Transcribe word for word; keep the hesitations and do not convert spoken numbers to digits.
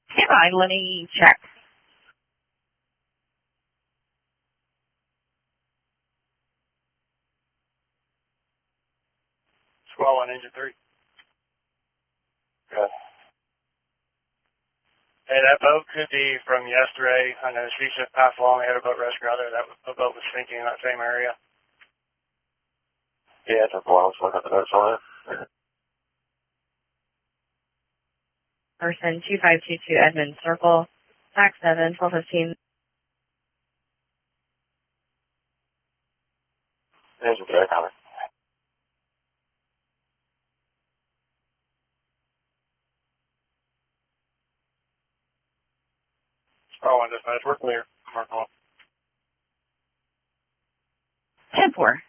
Stand by, let me check. Squall one, engine three. Good. Hey, that boat could be from yesterday. I know she just passed along. We had a boat rescue out there. That a boat was sinking in that same area. Yeah, it's a while. Let's look at the notes on it. Person two five two two Edmund Circle, tax seven, twelve fifteen. Engine three, coming. Squall one, dispatch. We're clear. Mark one. ten four.